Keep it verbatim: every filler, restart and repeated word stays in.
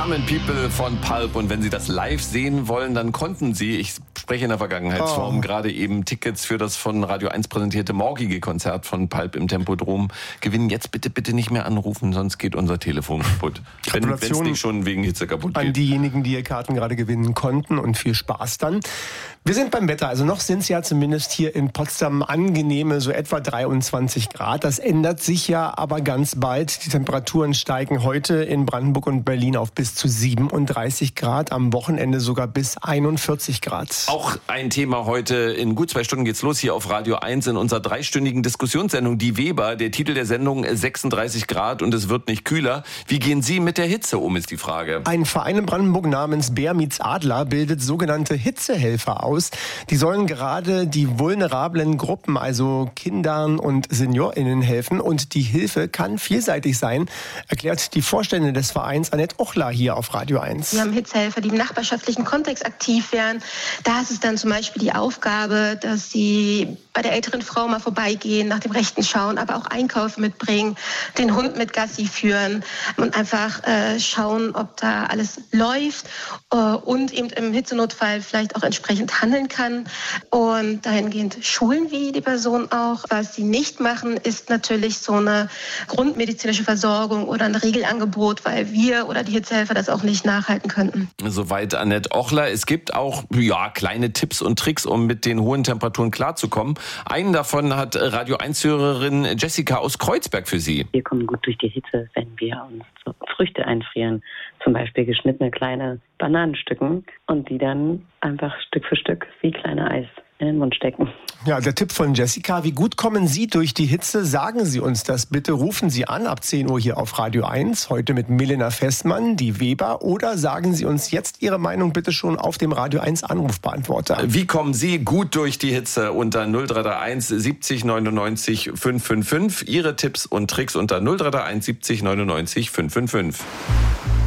Common People von Pulp. Und wenn Sie das live sehen wollen, dann konnten Sie, ich spreche in der Vergangenheitsform, oh. gerade eben Tickets für das von Radio eins präsentierte morgige Konzert von Pulp im Tempodrom gewinnen. Jetzt bitte, bitte nicht mehr anrufen, sonst geht unser Telefon kaputt. Wenn es nicht schon wegen Hitze kaputt geht. An diejenigen, die ihr Karten gerade gewinnen konnten, und viel Spaß dann. Wir sind beim Wetter, also noch sind es ja zumindest hier in Potsdam angenehme, so etwa dreiundzwanzig Grad. Das ändert sich ja aber ganz bald. Die Temperaturen steigen heute in Brandenburg und Berlin auf bis zu siebenunddreißig Grad, am Wochenende sogar bis einundvierzig Grad. Auch ein Thema heute, in gut zwei Stunden geht's los hier auf Radio eins in unserer dreistündigen Diskussionssendung Die Weber. Der Titel der Sendung sechsunddreißig Grad und es wird nicht kühler. Wie gehen Sie mit der Hitze um, ist die Frage. Ein Verein in Brandenburg namens Bär meets Adler bildet sogenannte Hitzehelfer aus. Die sollen gerade die vulnerablen Gruppen, also Kindern und SeniorInnen helfen. Und die Hilfe kann vielseitig sein, erklärt die Vorständin des Vereins Annette Ochler hier auf Radio eins. Wir haben Hitzehelfer, die im nachbarschaftlichen Kontext aktiv werden. Da ist es dann zum Beispiel die Aufgabe, dass sie bei der älteren Frau mal vorbeigehen, nach dem Rechten schauen, aber auch Einkäufe mitbringen, den Hund mit Gassi führen und einfach äh, schauen, ob da alles läuft äh, und eben im Hitzenotfall vielleicht auch entsprechend handeln kann. Und dahingehend schulen wir die Person auch. Was sie nicht machen, ist natürlich so eine grundmedizinische Versorgung oder ein Regelangebot, weil wir oder die Hitzehelfer das auch nicht nachhalten könnten. Soweit Annette Ochler. Es gibt auch ja, kleine Tipps und Tricks, um mit den hohen Temperaturen klarzukommen. Einen davon hat Radio eins-Hörerin Jessica aus Kreuzberg für Sie. Wir kommen gut durch die Hitze, wenn wir uns so Früchte einfrieren. Zum Beispiel geschnittene kleine Bananenstücken und die dann einfach Stück für Stück wie kleine Eis in den Mund stecken. Ja, der Tipp von Jessica. Wie gut kommen Sie durch die Hitze? Sagen Sie uns das bitte. Rufen Sie an ab zehn Uhr hier auf Radio eins. Heute mit Milena Festmann, die Weber. Oder sagen Sie uns jetzt Ihre Meinung bitte schon auf dem Radio eins Anrufbeantworter. Wie kommen Sie gut durch die Hitze? Unter null drei drei eins siebzig neunundneunzig fünf fünf fünf. Ihre Tipps und Tricks unter null drei drei eins siebzig neunundneunzig fünf fünf fünf.